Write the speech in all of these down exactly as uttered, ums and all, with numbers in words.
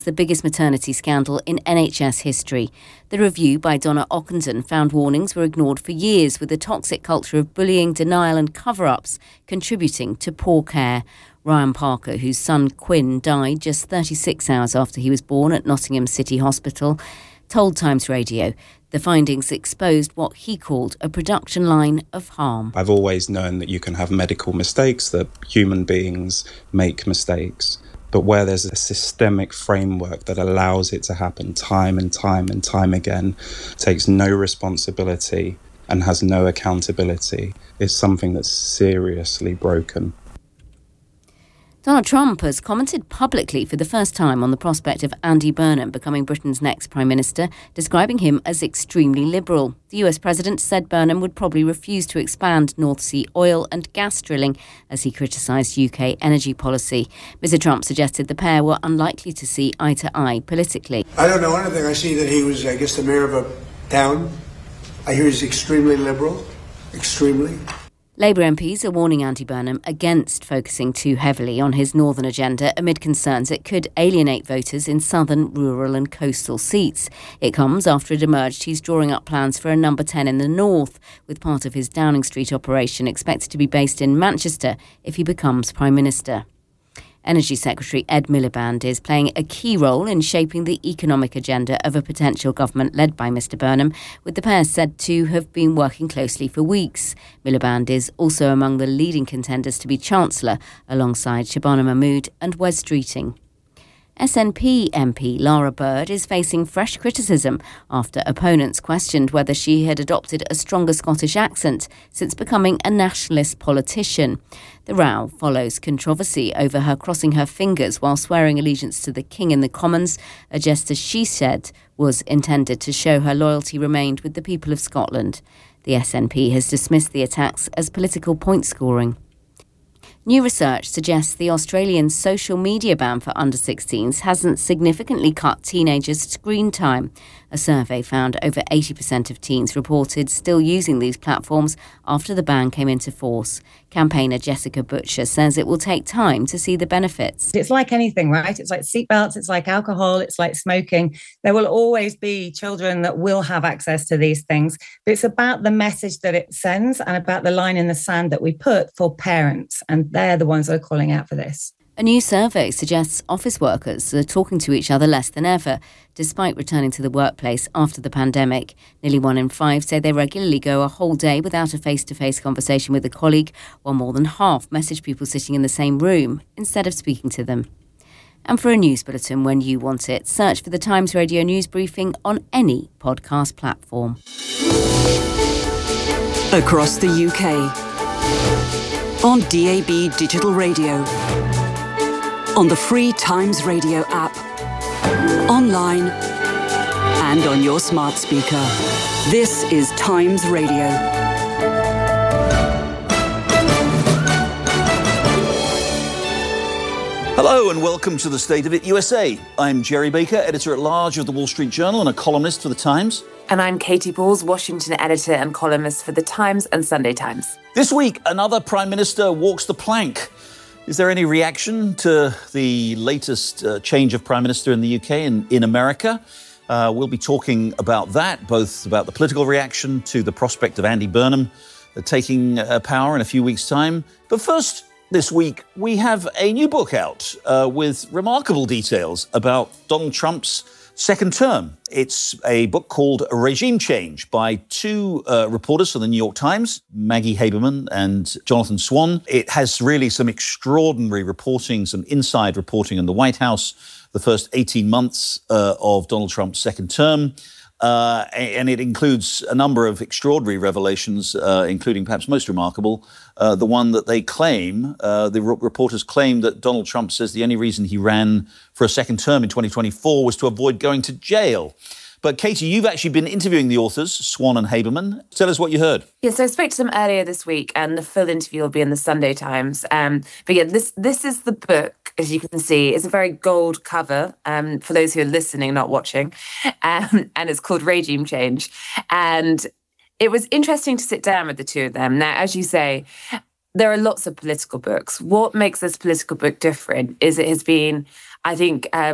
The biggest maternity scandal in N H S history. The review by Donna Ockenden found warnings were ignored for years, with a toxic culture of bullying, denial and cover-ups contributing to poor care. Ryan Parker, whose son Quinn died just thirty-six hours after he was born at Nottingham City Hospital, told Times Radio the findings exposed what he called a production line of harm. I've always known that you can have medical mistakes, that human beings make mistakes. But where there's a systemic framework that allows it to happen time and time and time again, takes no responsibility and has no accountability, is something that's seriously broken. Donald Trump has commented publicly for the first time on the prospect of Andy Burnham becoming Britain's next Prime Minister, describing him as extremely liberal. The U S President said Burnham would probably refuse to expand North Sea oil and gas drilling as he criticised U K energy policy. Mister Trump suggested the pair were unlikely to see eye to eye politically. I don't know anything. I see that he was, I guess, the mayor of a town. I hear he's extremely liberal, extremely. Labour M Ps are warning Andy Burnham against focusing too heavily on his northern agenda amid concerns it could alienate voters in southern, rural and coastal seats. It comes after it emerged he's drawing up plans for a number ten in the north, with part of his Downing Street operation expected to be based in Manchester if he becomes Prime Minister. Energy Secretary Ed Miliband is playing a key role in shaping the economic agenda of a potential government led by Mister Burnham, with the pair said to have been working closely for weeks. Miliband is also among the leading contenders to be Chancellor, alongside Shabana Mahmood and Wes Streeting. S N P M P Lara Bird is facing fresh criticism after opponents questioned whether she had adopted a stronger Scottish accent since becoming a nationalist politician. The row follows controversy over her crossing her fingers while swearing allegiance to the King in the Commons, a gesture she said was intended to show her loyalty remained with the people of Scotland. The S N P has dismissed the attacks as political point scoring. New research suggests the Australian social media ban for under sixteens hasn't significantly cut teenagers' screen time. A survey found over eighty percent of teens reported still using these platforms after the ban came into force. Campaigner Jessica Butcher says it will take time to see the benefits. It's like anything, right? It's like seatbelts, it's like alcohol, it's like smoking. There will always be children that will have access to these things. But it's about the message that it sends and about the line in the sand that we put for parents. And they're the ones that are calling out for this. A new survey suggests office workers are talking to each other less than ever, despite returning to the workplace after the pandemic. Nearly one in five say they regularly go a whole day without a face-to-face conversation with a colleague, while more than half message people sitting in the same room instead of speaking to them. And for a news bulletin when you want it, search for the Times Radio News Briefing on any podcast platform. Across the U K, on D A B Digital Radio, on the free Times Radio app, online and on your smart speaker. This is Times Radio. Hello and welcome to the State of It U S A. I'm Jerry Baker, editor-at-large of the Wall Street Journal and a columnist for The Times. And I'm Katie Balls, Washington editor and columnist for The Times and Sunday Times. This week, another Prime Minister walks the plank. Is there any reaction to the latest uh, change of Prime Minister in the U K and in America? Uh, we'll be talking about that, both about the political reaction to the prospect of Andy Burnham uh, taking uh, power in a few weeks' time. But first, this week, we have a new book out uh, with remarkable details about Donald Trump's second term. It's a book called Regime Change by two uh, reporters from the New York Times, Maggie Haberman and Jonathan Swan. It has really some extraordinary reporting, some inside reporting in the White House, the first eighteen months uh, of Donald Trump's second term. Uh, and it includes a number of extraordinary revelations, uh, including perhaps most remarkable, uh, the one that they claim, uh, the re- reporters claim that Donald Trump says the only reason he ran for a second term in twenty twenty-four was to avoid going to jail. But Katie, you've actually been interviewing the authors, Swan and Haberman. Tell us what you heard. Yeah, so I spoke to them earlier this week, and the full interview will be in the Sunday Times. Um, but yeah, this this is the book, as you can see. It's a very gold cover, um, for those who are listening, not watching. Um, and it's called Regime Change. And it was interesting to sit down with the two of them. Now, as you say, there are lots of political books. What makes this political book different is it has been, I think, um,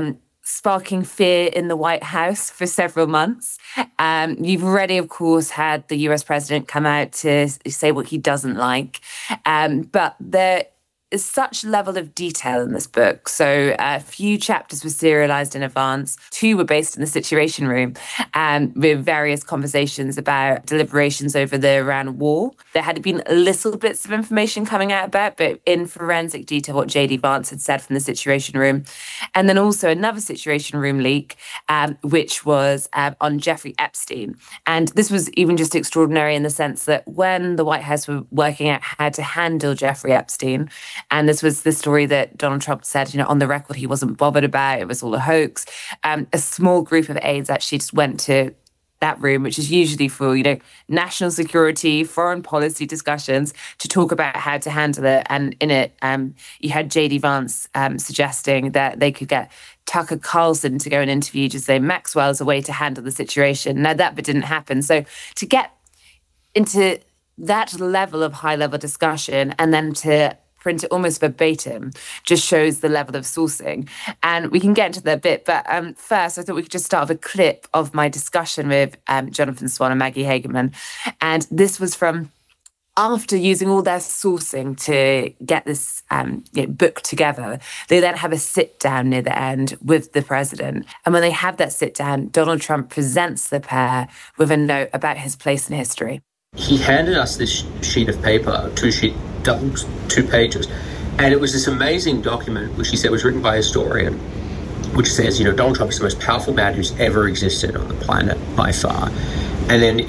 sparking fear in the White House for several months. Um, you've already, of course, had the U S president come out to say what he doesn't like. Um, but there is such level of detail in this book. So a few chapters were serialized in advance. Two were based in the Situation Room, um, with various conversations about deliberations over the Iran war. There had been little bits of information coming out about, but in forensic detail, what J D Vance had said from the Situation Room. And then also another Situation Room leak, um, which was um, on Jeffrey Epstein. And this was even just extraordinary in the sense that when the White House were working out how to handle Jeffrey Epstein, and this was the story that Donald Trump said, you know, on the record, he wasn't bothered about. It was all a hoax. Um, a small group of aides actually just went to that room, which is usually for, you know, national security, foreign policy discussions, to talk about how to handle it. And in it, um, you had J D Vance um, suggesting that they could get Tucker Carlson to go and interview Ghislaine Maxwell as a way to handle the situation. Now, that bit didn't happen. So to get into that level of high-level discussion and then to print it almost verbatim just shows the level of sourcing. And we can get into that bit. But um, first, I thought we could just start with a clip of my discussion with um, Jonathan Swan and Maggie Hagerman. And this was from after using all their sourcing to get this um, you know, book together. They then have a sit down near the end with the president. And when they have that sit down, Donald Trump presents the pair with a note about his place in history. He handed us this sheet of paper, two sheet, two pages, and it was this amazing document, which he said was written by a historian, which says, you know, Donald Trump is the most powerful man who's ever existed on the planet by far. And then,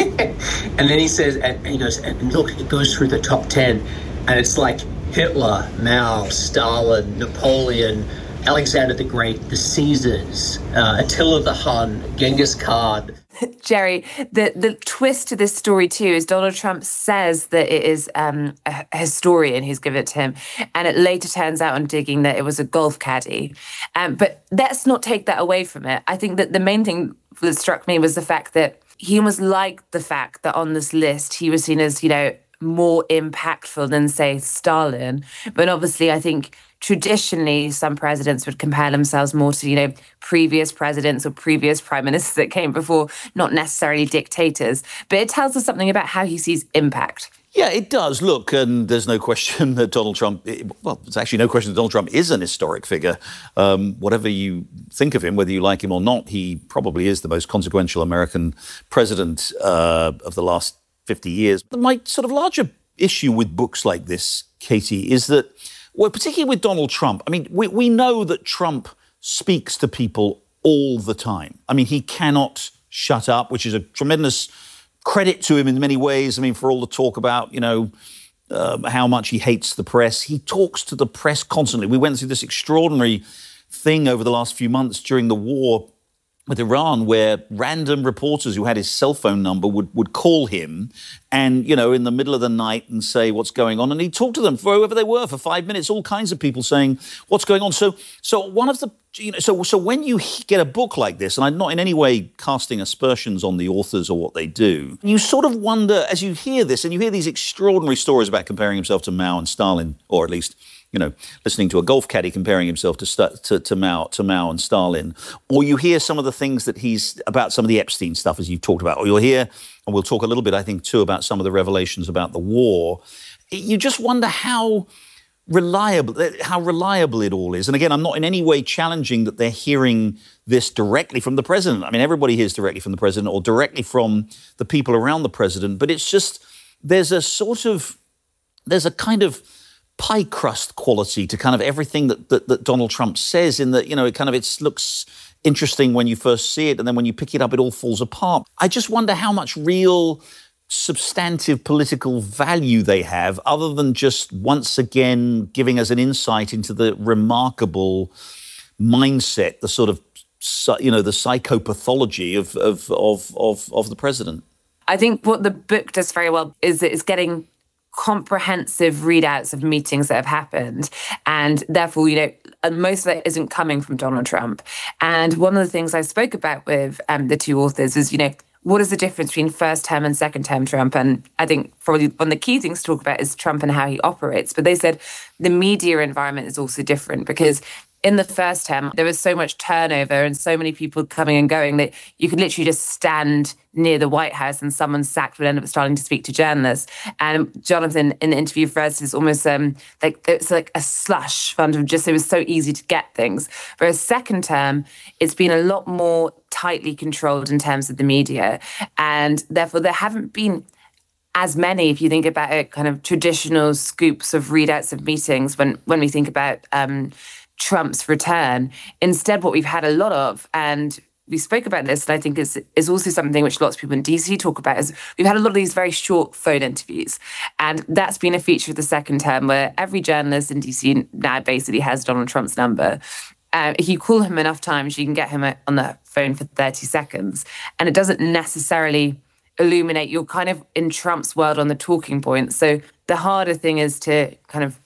and then he says, and, and he goes, and look, it goes through the top ten, and it's like Hitler, Mao, Stalin, Napoleon, Alexander the Great, the Caesars, uh, Attila the Hun, Genghis Khan. Jerry, the, the twist to this story, too, is Donald Trump says that it is um, a historian who's given it to him, and it later turns out on digging that it was a golf caddy. Um, but let's not take that away from it. I think that the main thing that struck me was the fact that he almost liked the fact that on this list he was seen as, you know, more impactful than, say, Stalin. But obviously, I think traditionally, some presidents would compare themselves more to, you know, previous presidents or previous prime ministers that came before, not necessarily dictators. But it tells us something about how he sees impact. Yeah, it does. Look, and there's no question that Donald Trump, well, there's actually no question that Donald Trump is an historic figure. Um, whatever you think of him, whether you like him or not, he probably is the most consequential American president uh, of the last fifty years. My sort of larger issue with books like this, Katie, is that, well, particularly with Donald Trump, I mean, we, we know that Trump speaks to people all the time. I mean, he cannot shut up, which is a tremendous credit to him in many ways. I mean, for all the talk about, you know, uh, how much he hates the press, he talks to the press constantly. We went through this extraordinary thing over the last few months during the war with Iran, where random reporters who had his cell phone number would, would call him and, you know, in the middle of the night and say what's going on. And he'd talk to them for whoever they were for five minutes, all kinds of people saying what's going on. So so one of the, you know, so, so when you get a book like this, and I'm not in any way casting aspersions on the authors or what they do, you sort of wonder, as you hear this and you hear these extraordinary stories about comparing himself to Mao and Stalin, or at least, you know, listening to a golf caddy comparing himself to, to to Mao to Mao and Stalin, or you hear some of the things that he's about, some of the Epstein stuff, as you've talked about, or you'll hear, and we'll talk a little bit, I think, too, about some of the revelations about the war. You just wonder how reliable, how reliable it all is. And again, I'm not in any way challenging that they're hearing this directly from the president. I mean, everybody hears directly from the president or directly from the people around the president, but it's just there's a sort of there's a kind of pie crust quality to kind of everything that, that, that Donald Trump says, in that, you know, it kind of, it looks interesting when you first see it, and then when you pick it up, it all falls apart. I just wonder how much real substantive political value they have, other than just once again giving us an insight into the remarkable mindset, the sort of, you know, the psychopathology of, of, of, of, of the president. I think what the book does very well is that it's getting comprehensive readouts of meetings that have happened. And therefore, you know, and most of that isn't coming from Donald Trump. And one of the things I spoke about with um, the two authors is, you know, what is the difference between first term and second term Trump? And I think probably one of the key things to talk about is Trump and how he operates. But they said the media environment is also different, because in the first term, there was so much turnover and so many people coming and going that you could literally just stand near the White House and someone sacked would end up starting to speak to journalists. And Jonathan, in the interview for us, is almost um, like it's like a slush fund of just, it was so easy to get things. Whereas second term, it's been a lot more tightly controlled in terms of the media. And therefore, there haven't been as many, if you think about it, kind of traditional scoops of readouts of meetings when, when we think about um, Trump's return. Instead, what we've had a lot of, and we spoke about this, and I think is is also something which lots of people in D C talk about, is we've had a lot of these very short phone interviews. And that's been a feature of the second term, where every journalist in D C now basically has Donald Trump's number. Um, if you call him enough times, you can get him on the phone for thirty seconds. And it doesn't necessarily illuminate, you're kind of in Trump's world on the talking points. So the harder thing is to kind of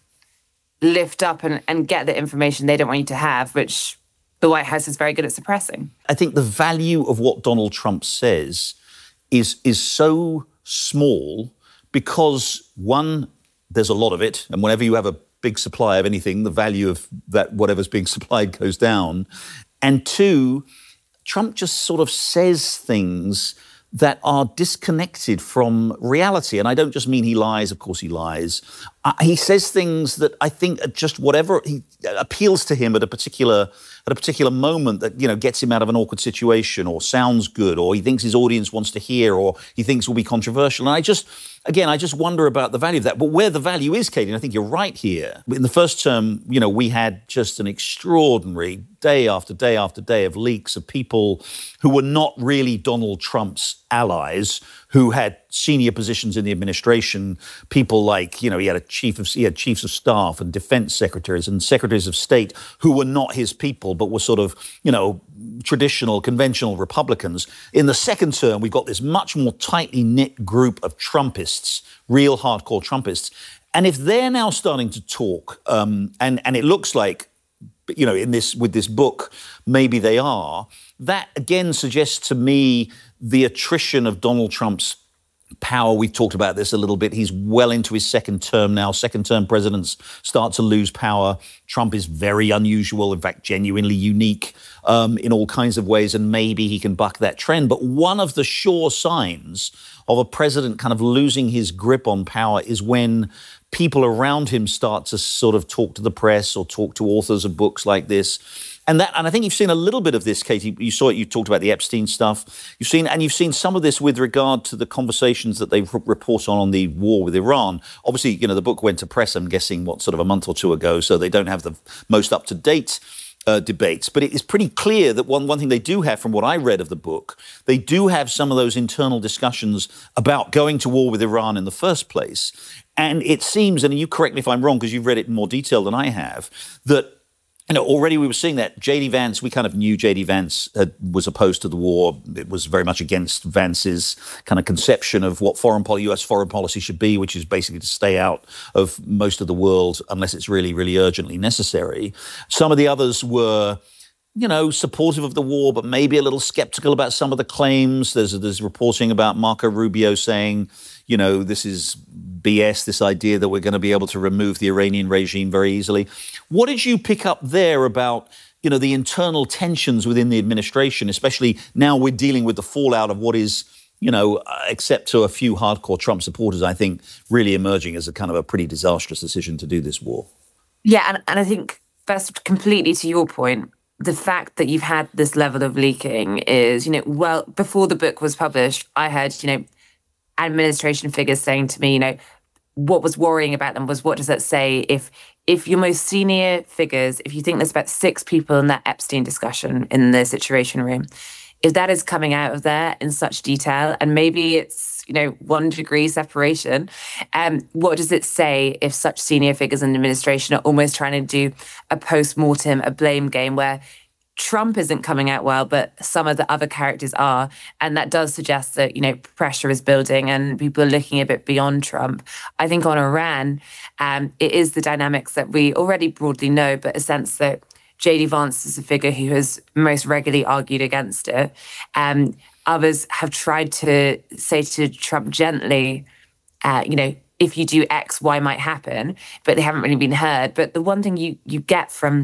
lift up and, and get the information they don't want you to have, which the White House is very good at suppressing. I think the value of what Donald Trump says is is so small because, one, there's a lot of it, and whenever you have a big supply of anything, the value of that whatever's being supplied goes down. And two, Trump just sort of says things that are disconnected from reality. And I don't just mean he lies, of course he lies. Uh, he says things that I think are just whatever he appeals to him at a particular at a particular moment that, you know, gets him out of an awkward situation or sounds good or he thinks his audience wants to hear or he thinks will be controversial. And I just, again, I just wonder about the value of that. But where the value is, Katie, and I think you're right here. In the first term, you know, we had just an extraordinary day after day after day of leaks of people who were not really Donald Trump's allies, who had senior positions in the administration, people like, you know, he had a chief of, he had chiefs of staff and defense secretaries and secretaries of state who were not his people, but were sort of, you know, traditional, conventional Republicans. In the second term, we've got this much more tightly knit group of Trumpists, real hardcore Trumpists. And if they're now starting to talk, um, and, and it looks like, you know, in this, with this book, maybe they are, that again suggests to me the attrition of Donald Trump's power. We've talked about this a little bit. He's well into his second term now. Second term presidents start to lose power. Trump is very unusual, in fact, genuinely unique um, in all kinds of ways, and maybe he can buck that trend. But one of the sure signs of a president kind of losing his grip on power is when people around him start to sort of talk to the press or talk to authors of books like this. And that, and I think you've seen a little bit of this, Katie. You saw it, you talked about the Epstein stuff. You've seen, and you've seen some of this with regard to the conversations that they report on on the war with Iran. Obviously, you know, the book went to press, I'm guessing, what, sort of a month or two ago, so they don't have the most up-to-date uh, debates. But it is pretty clear that one, one thing they do have, from what I read of the book, they do have some of those internal discussions about going to war with Iran in the first place. And it seems, and you correct me if I'm wrong, because you've read it in more detail than I have, that, you know, already we were seeing that J D Vance, we kind of knew J D Vance had, was opposed to the war. It was very much against Vance's kind of conception of what foreign policy, U S foreign policy should be, which is basically to stay out of most of the world unless it's really, really urgently necessary. Some of the others were, you know, supportive of the war, but maybe a little skeptical about some of the claims. There's, there's reporting about Marco Rubio saying, you know, this is B S, this idea that we're going to be able to remove the Iranian regime very easily. What did you pick up there about, you know, the internal tensions within the administration, especially now we're dealing with the fallout of what is, you know, except to a few hardcore Trump supporters, I think, really emerging as a kind of a pretty disastrous decision to do this war? Yeah, and, and I think that's completely to your point. The fact that you've had this level of leaking is, you know, well, before the book was published, I had, you know, administration figures saying to me, you know, what was worrying about them was, what does that say if if your most senior figures, if you think there's about six people in that Epstein discussion in the Situation Room, if that is coming out of there in such detail, and maybe it's, you know, one degree separation, um, what does it say if such senior figures in the administration are almost trying to do a post-mortem, a blame game where Trump isn't coming out well, but some of the other characters are. And that does suggest that, you know, pressure is building and people are looking a bit beyond Trump. I think on Iran, um, it is the dynamics that we already broadly know, but a sense that J D Vance is a figure who has most regularly argued against it. Um, others have tried to say to Trump gently, uh, you know, if you do X, Y might happen, but they haven't really been heard. But the one thing you you get from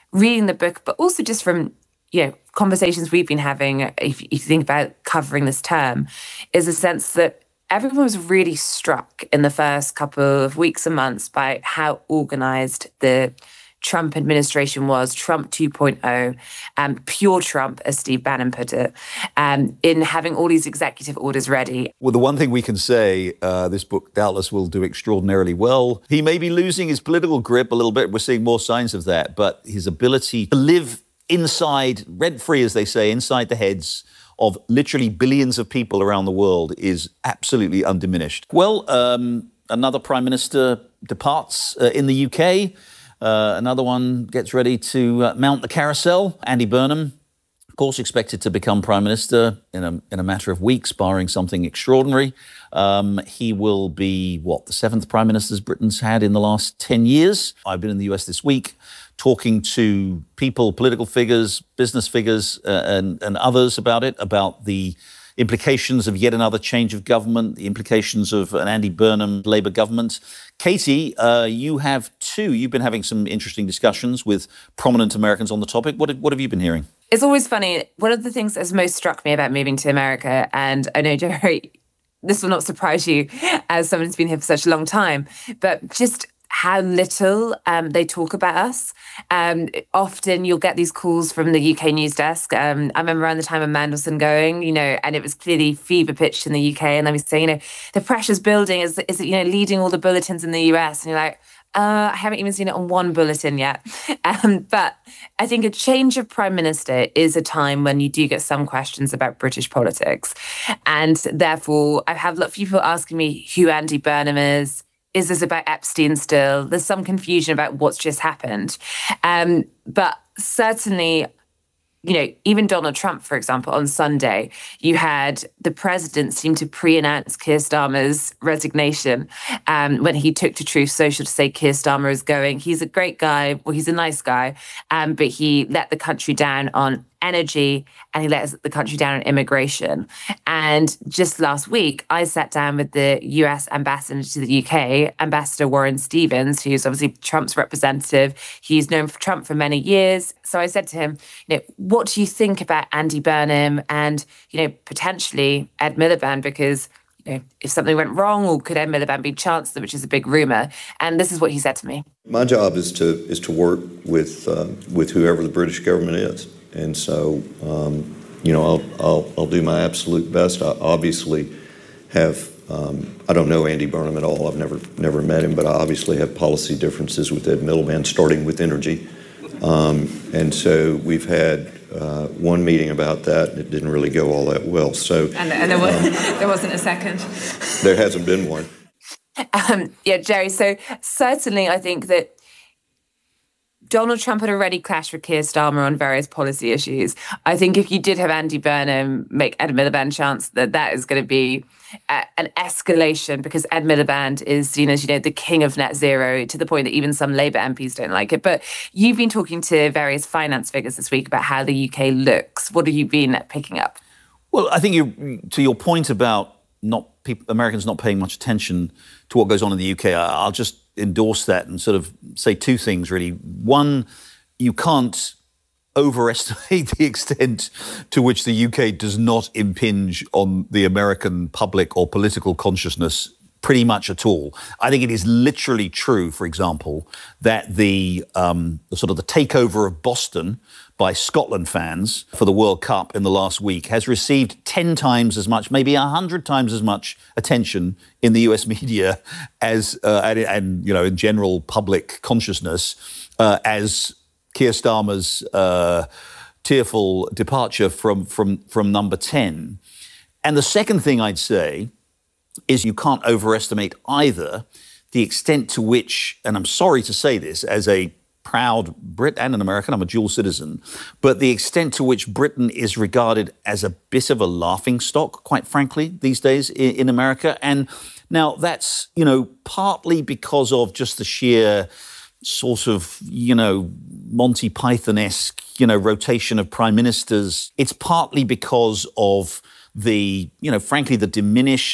reading the book, but also just from, you know, conversations we've been having, if, if you think about covering this term, is a sense that everyone was really struck in the first couple of weeks and months by how organized the Trump administration was, Trump two point oh, um, pure Trump, as Steve Bannon put it, um, in having all these executive orders ready. Well, the one thing we can say, uh, this book doubtless will do extraordinarily well. He may be losing his political grip a little bit. We're seeing more signs of that. But his ability to live inside, rent-free, as they say, inside the heads of literally billions of people around the world is absolutely undiminished. Well, um, another prime minister departs uh, in the U K. Uh, another one gets ready to uh, mount the carousel. Andy Burnham, of course, expected to become prime minister in a in a matter of weeks, barring something extraordinary. Um, he will be, what, the seventh prime minister Britain's had in the last ten years. I've been in the U S this week talking to people, political figures, business figures, uh, and, and others about it, about the implications of yet another change of government, the implications of an Andy Burnham Labour government. Katie, uh, you have too. You've been having some interesting discussions with prominent Americans on the topic. What, what have you been hearing? It's always funny. One of the things that's most struck me about moving to America, and I know, Jerry, this will not surprise you as someone who's been here for such a long time, but just how little um, they talk about us. Um, often you'll get these calls from the U K news desk. Um, I remember around the time of Mandelson going, you know, and it was clearly fever pitched in the U K. And I was saying, you know, the pressure's building. Is, is it, you know, leading all the bulletins in the U S? And you're like, uh, I haven't even seen it on one bulletin yet. Um, but I think a change of prime minister is a time when you do get some questions about British politics. And therefore, I've had a lot of people asking me who Andy Burnham is. Is this about Epstein still? There's some confusion about what's just happened. Um, but certainly, you know, even Donald Trump, for example, on Sunday, you had the president seem to pre-announce Keir Starmer's resignation um, when he took to Truth Social to say Keir Starmer is going. He's a great guy. Well, he's a nice guy, um, but he let the country down on energy and he let the country down on immigration. And just last week, I sat down with the U S ambassador to the U K, Ambassador Warren Stevens, who's obviously Trump's representative. He's known for Trump for many years. So I said to him, you know, what do you think about Andy Burnham and, you know, potentially Ed Miliband? Because, you know, if something went wrong, or could Ed Miliband be chancellor, which is a big rumor? And this is what he said to me. My job is to is to work with uh, with whoever the British government is. And so, um, you know, I'll, I'll I'll do my absolute best. I obviously have, um, I don't know Andy Burnham at all. I've never never met him, but I obviously have policy differences with Ed Miliband, starting with energy. Um, and so we've had uh, one meeting about that, and it didn't really go all that well. So, and, and there, was, um, there wasn't a second. There hasn't been one. Um, yeah, Jerry. So certainly, I think that Donald Trump had already clashed with Keir Starmer on various policy issues. I think if you did have Andy Burnham make Ed Miliband chancellor, that is going to be uh, an escalation, because Ed Miliband is seen as, you know, the king of net zero, to the point that even some Labour M Ps don't like it. But you've been talking to various finance figures this week about how the U K looks. What have you been picking up? Well, I think you, to your point about not people, Americans not paying much attention to what goes on in the U K, I'll just endorse that and sort of say two things, really. One, you can't overestimate the extent to which the U K does not impinge on the American public or political consciousness pretty much at all. I think it is literally true, for example, that the, um, the sort of the takeover of Boston by Scotland fans for the World Cup in the last week has received ten times as much, maybe one hundred times as much attention in the U S media as, uh, and, and, you know, in general public consciousness uh, as Keir Starmer's uh, tearful departure from, from, from number ten. And the second thing I'd say is you can't overestimate either the extent to which, and I'm sorry to say this as a proud Brit and an American, I'm a dual citizen, but the extent to which Britain is regarded as a bit of a laughingstock, quite frankly, these days in, in America. And now that's, you know, partly because of just the sheer sort of, you know, Monty Python-esque, you know, rotation of prime ministers. It's partly because of the, you know, frankly, the diminished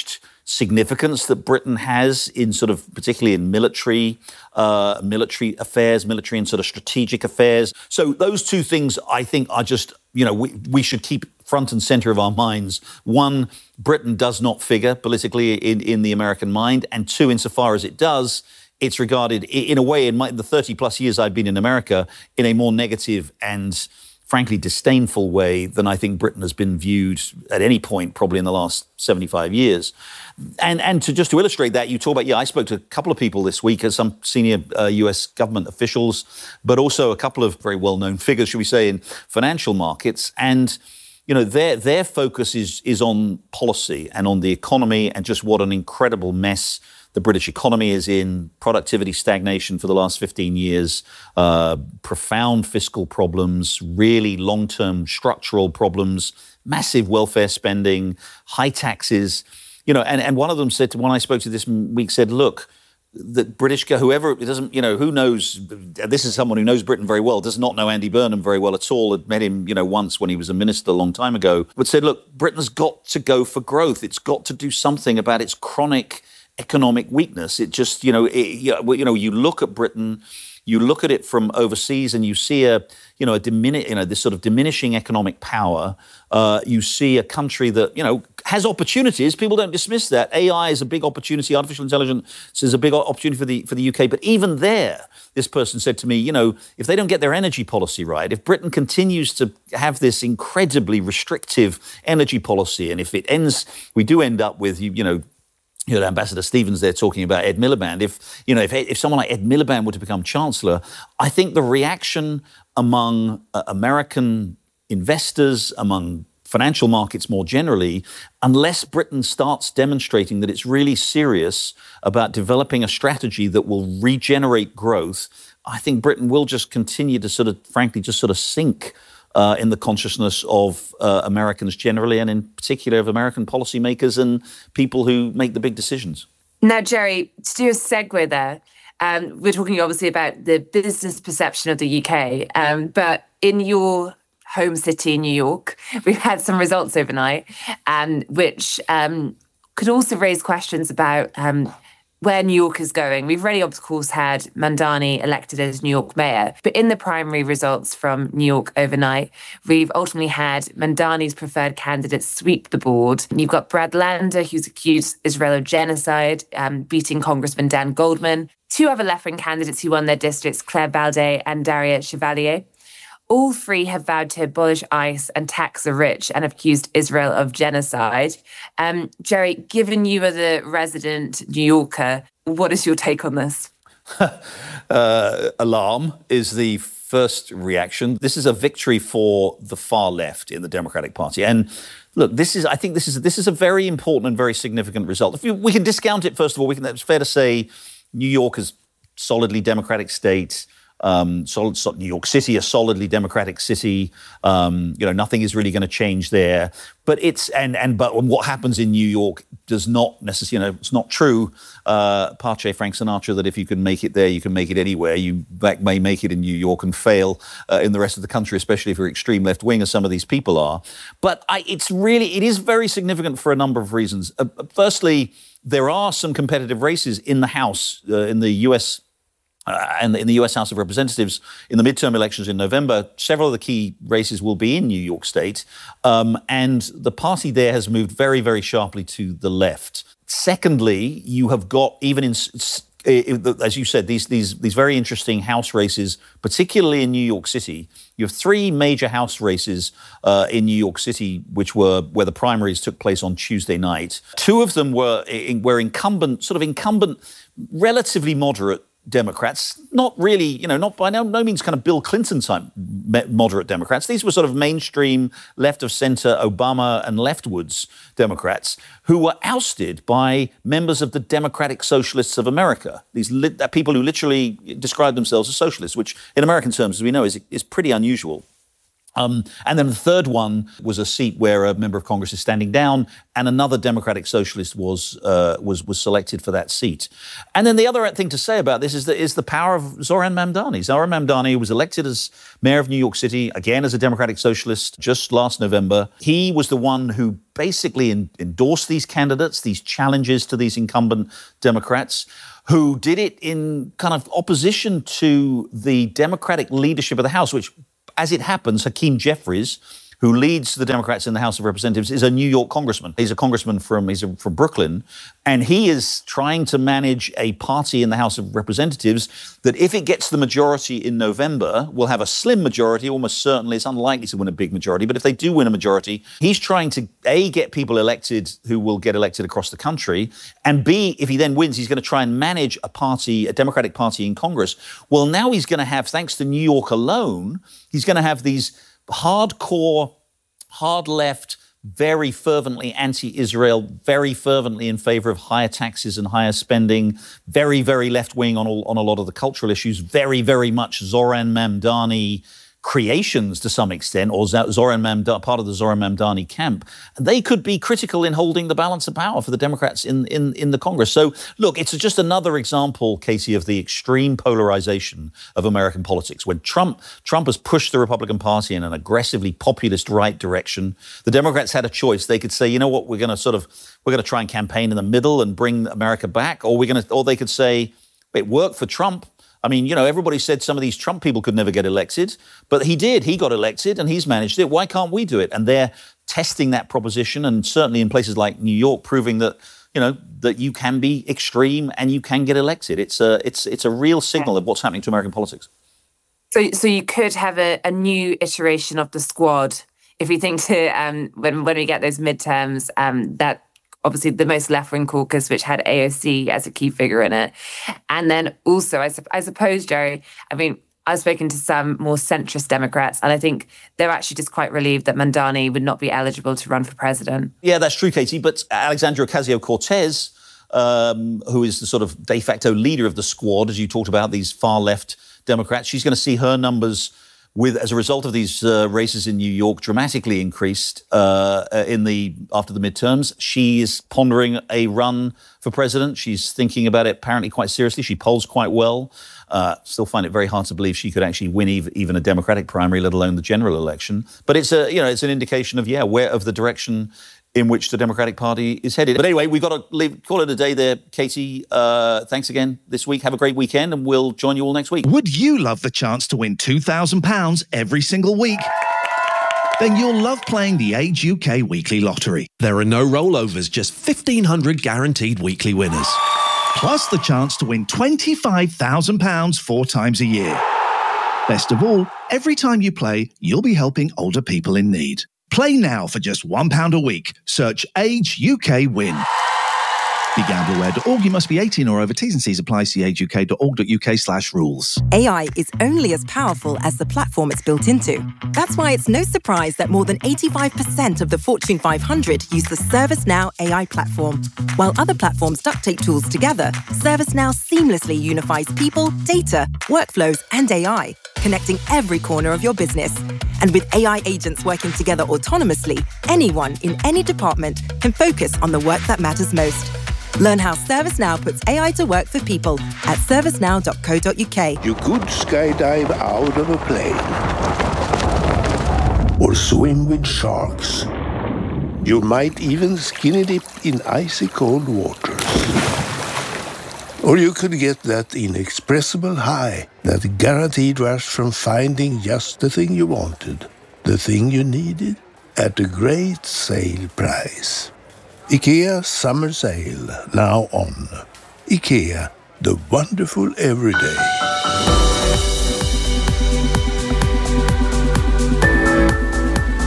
significance that Britain has in sort of, particularly in military, uh, military affairs, military and sort of strategic affairs. So those two things, I think, are just, you know, we, we should keep front and center of our minds. One, Britain does not figure politically in, in the American mind. And two, insofar as it does, it's regarded in a way, in my, the thirty plus years I've been in America, in a more negative and frankly disdainful way than I think Britain has been viewed at any point probably in the last seventy-five years. And and to just to illustrate that, you talk about, yeah, I spoke to a couple of people this week, as some senior uh, U S government officials, but also a couple of very well-known figures, should we say, in financial markets. And, you know, their their focus is is on policy and on the economy and just what an incredible mess the British economy is in, productivity stagnation for the last fifteen years, uh, profound fiscal problems, really long-term structural problems, massive welfare spending, high taxes. You know, and, and one of them said, to one I spoke to this week, said, look, the British, whoever, it doesn't, you know, who knows, this is someone who knows Britain very well, does not know Andy Burnham very well at all, had met him, you know, once when he was a minister a long time ago, but said, look, Britain's got to go for growth. It's got to do something about its chronic economic weakness. It just, you know, it, you know, you look at Britain, you look at it from overseas, and you see a, you know, a diminish, you know, this sort of diminishing economic power. Uh, you see a country that, you know, has opportunities. People don't dismiss that. A I is a big opportunity. Artificial intelligence is a big opportunity for the for the U K. But even there, this person said to me, you know, if they don't get their energy policy right, if Britain continues to have this incredibly restrictive energy policy, and if it ends, we do end up with, you, you know. You know, Ambassador Stevens there talking about Ed Miliband. If, you know, if, if someone like Ed Miliband were to become Chancellor, I think the reaction among uh, American investors, among financial markets more generally, unless Britain starts demonstrating that it's really serious about developing a strategy that will regenerate growth, I think Britain will just continue to sort of, frankly, just sort of sink Uh, in the consciousness of uh, Americans generally, and in particular of American policymakers and people who make the big decisions. Now, Jerry, to do a segue there, um, we're talking obviously about the business perception of the U K, um, but in your home city, New York, we've had some results overnight, um, which um, could also raise questions about um, where New York is going. We've already, of course, had Mamdani elected as New York mayor, but in the primary results from New York overnight, we've ultimately had Mamdani's preferred candidate sweep the board. You've got Brad Lander, who's accused Israel of genocide, um, beating Congressman Dan Goldman. Two other left-wing candidates who won their districts, Claire Baldet and Daria Chevalier. All three have vowed to abolish ICE and tax the rich and have accused Israel of genocide. Um, Jerry, given you are the resident New Yorker, what is your take on this? uh, alarm is the first reaction. This is a victory for the far left in the Democratic Party. And look, this is, I think this is, this is a very important and very significant result. If we, we can discount it, first of all, we can, it's fair to say New York is solidly Democratic state. Um, solid, solid, New York City, a solidly Democratic city. Um, you know, nothing is really going to change there. But it's and and but what happens in New York does not necessarily. You know, it's not true. Uh, Pache Frank Sinatra that if you can make it there, you can make it anywhere. You may make it in New York and fail uh, in the rest of the country, especially if you're extreme left wing, as some of these people are. But I, it's really it is very significant for a number of reasons. Uh, firstly, there are some competitive races in the House uh, in the U S. Uh, and in the U S House of Representatives in the midterm elections in November. Several of the key races will be in New York State. Um, and the party there has moved very, very sharply to the left. Secondly, you have got, even in, as you said, these, these, these very interesting House races, particularly in New York City. You have three major House races uh, in New York City, which were where the primaries took place on Tuesday night. Two of them were, were incumbent, sort of incumbent, relatively moderate Democrats, not really, you know, not by no, no means kind of Bill Clinton type moderate Democrats. These were sort of mainstream left of center Obama and leftwards Democrats who were ousted by members of the Democratic Socialists of America. These li- people who literally describe themselves as socialists, which in American terms, as we know, is, is pretty unusual. Um, and then the third one was a seat where a member of Congress is standing down, and another Democratic Socialist was uh, was was selected for that seat. And then the other thing to say about this is that is the power of Zoran Mamdani. Zoran Mamdani was elected as mayor of New York City, again as a Democratic Socialist, just last November. He was the one who basically in, endorsed these candidates, these challenges to these incumbent Democrats, who did it in kind of opposition to the Democratic leadership of the House, which, as it happens, Hakeem Jeffries, who leads the Democrats in the House of Representatives, is a New York congressman. He's a congressman from he's a, from Brooklyn, and he is trying to manage a party in the House of Representatives that, if it gets the majority in November, will have a slim majority. Almost certainly, it's unlikely to win a big majority. But if they do win a majority, he's trying to A, get people elected who will get elected across the country, and B, if he then wins, he's going to try and manage a party, a Democratic party in Congress. Well, now he's going to have, thanks to New York alone, he's going to have these hardcore, hard left, very fervently anti-Israel, very fervently in favor of higher taxes and higher spending, very, very left-wing on, all, on a lot of the cultural issues, very, very much Zoran Mamdani creations to some extent, or Zoran Mamdani, part of the Zoran Mamdani camp. They could be critical in holding the balance of power for the Democrats in, in, in the Congress. So, look, it's just another example, Katie, of the extreme polarization of American politics. When Trump, Trump has pushed the Republican Party in an aggressively populist right direction, the Democrats had a choice. They could say, you know what, we're going to sort of, we're going to try and campaign in the middle and bring America back, or we're going to, or they could say, it worked for Trump. I mean, you know, everybody said some of these Trump people could never get elected, but he did. He got elected and he's managed it. Why can't we do it? And they're testing that proposition, and certainly in places like New York, proving that, you know, that you can be extreme and you can get elected. It's a, it's, it's a real signal of what's happening to American politics. So, so you could have a, a new iteration of the Squad if you think to um, when when we get those midterms, um, that. Obviously the most left-wing caucus, which had A O C as a key figure in it. And then also, I, su- I suppose, Jerry, I mean, I've spoken to some more centrist Democrats, and I think they're actually just quite relieved that Mamdani would not be eligible to run for president. Yeah, that's true, Katie. But Alexandria Ocasio-Cortez, um, who is the sort of de facto leader of the Squad, as you talked about, these far-left Democrats, she's going to see her numbers with, as a result of these uh, races in New York, dramatically increased uh, in the after the midterms. She is pondering a run for president. She's thinking about it apparently quite seriously. She polls quite well. Uh, still find it very hard to believe she could actually win ev- even a Democratic primary, let alone the general election. But it's a you know it's an indication of yeah where of the direction in which the Democratic Party is headed. But anyway, we've got to leave, call it a day there, Katie. Uh, thanks again this week. Have a great weekend, and we'll join you all next week. Would you love the chance to win two thousand pounds every single week? Then you'll love playing the Age U K Weekly Lottery. There are no rollovers, just fifteen hundred guaranteed weekly winners. Plus the chance to win twenty-five thousand pounds four times a year. Best of all, every time you play, you'll be helping older people in need. Play now for just one pound a week. Search Age U K Win. Be gamble aware dot org. You must be eighteen or over. T's and C's apply. See age u k dot org dot u k slash rules. A I is only as powerful as the platform it's built into. That's why it's no surprise that more than eighty-five percent of the Fortune five hundred use the ServiceNow A I platform. While other platforms duct tape tools together, ServiceNow seamlessly unifies people, data, workflows, and A I, connecting every corner of your business. And with A I agents working together autonomously, anyone in any department can focus on the work that matters most. Learn how ServiceNow puts A I to work for people at servicenow dot co dot u k. You could skydive out of a plane or swim with sharks. You might even skinny dip in icy cold waters. Or you could get that inexpressible high, that guaranteed rush from finding just the thing you wanted, the thing you needed, at a great sale price. IKEA Summer Sale, now on. IKEA, the wonderful everyday.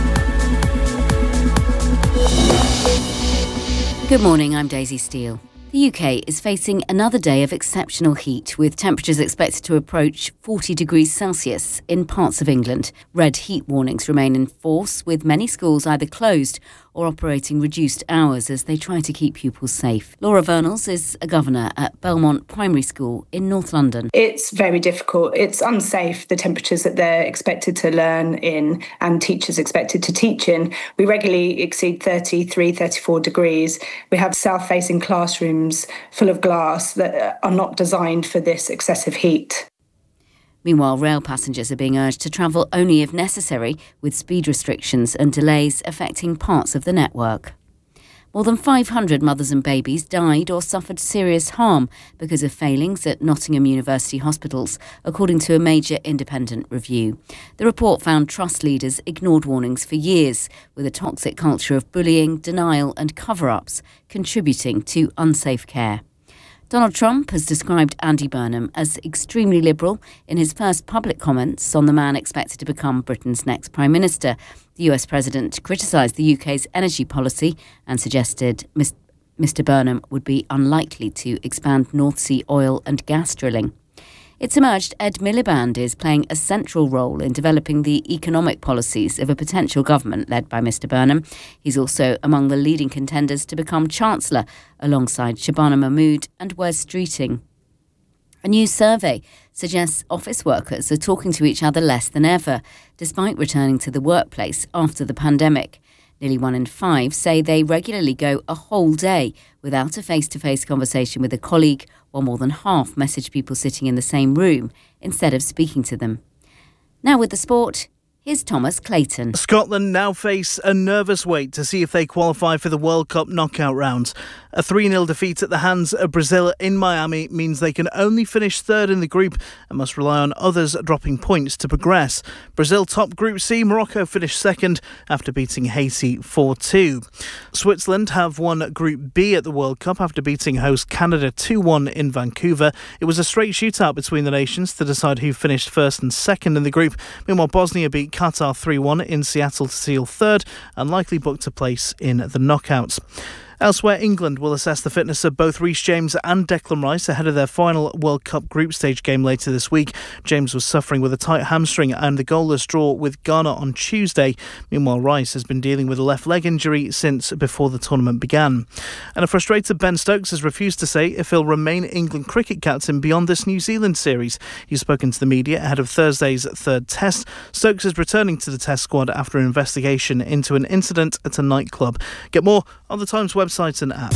Good morning, I'm Daisy Steele. The U K is facing another day of exceptional heat, with temperatures expected to approach forty degrees Celsius in parts of England. Red heat warnings remain in force, with many schools either closed or operating reduced hours as they try to keep pupils safe. Laura Vernals is a governor at Belmont Primary School in North London. It's very difficult. It's unsafe, the temperatures that they're expected to learn in and teachers expected to teach in. We regularly exceed thirty-three, thirty-four degrees. We have south-facing classrooms full of glass that are not designed for this excessive heat. Meanwhile, rail passengers are being urged to travel only if necessary, with speed restrictions and delays affecting parts of the network. More than five hundred mothers and babies died or suffered serious harm because of failings at Nottingham University hospitals, according to a major independent review. The report found trust leaders ignored warnings for years, with a toxic culture of bullying, denial and cover-ups contributing to unsafe care. Donald Trump has described Andy Burnham as extremely liberal in his first public comments on the man expected to become Britain's next Prime Minister. The U S President criticised the U K's energy policy and suggested Mister Burnham would be unlikely to expand North Sea oil and gas drilling. It's emerged Ed Miliband is playing a central role in developing the economic policies of a potential government led by Mister Burnham. He's also among the leading contenders to become Chancellor, alongside Shabana Mahmood and Wes Streeting. A new survey suggests office workers are talking to each other less than ever, despite returning to the workplace after the pandemic. Nearly one in five say they regularly go a whole day without a face-to-face conversation with a colleague, while more than half message people sitting in the same room instead of speaking to them. Now with the sport, here's Thomas Clayton. Scotland now face a nervous wait to see if they qualify for the World Cup knockout rounds. A three nil defeat at the hands of Brazil in Miami means they can only finish third in the group and must rely on others dropping points to progress. Brazil top Group C, Morocco finished second after beating Haiti four two. Switzerland have won Group B at the World Cup after beating host Canada two one in Vancouver. It was a straight shootout between the nations to decide who finished first and second in the group. Meanwhile, Bosnia beat Qatar three one in Seattle to seal third and likely booked a place in the knockouts. Elsewhere, England will assess the fitness of both Reece James and Declan Rice ahead of their final World Cup group stage game later this week. James was suffering with a tight hamstring and the goalless draw with Ghana on Tuesday. Meanwhile, Rice has been dealing with a left leg injury since before the tournament began. And a frustrated Ben Stokes has refused to say if he'll remain England cricket captain beyond this New Zealand series. He's spoken to the media ahead of Thursday's third test. Stokes is returning to the test squad after an investigation into an incident at a nightclub. Get more on the Times website and app.